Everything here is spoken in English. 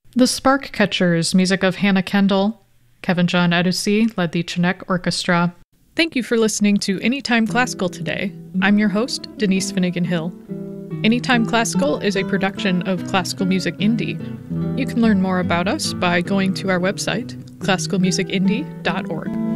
The Spark Catchers, music of Hannah Kendall. Kevin John Edusey led the Chinook Orchestra. Thank you for listening to Anytime Classical today. I'm your host, Denise Finnegan Hill. Anytime Classical is a production of Classical Music Indie. You can learn more about us by going to our website, classicalmusicindie.org.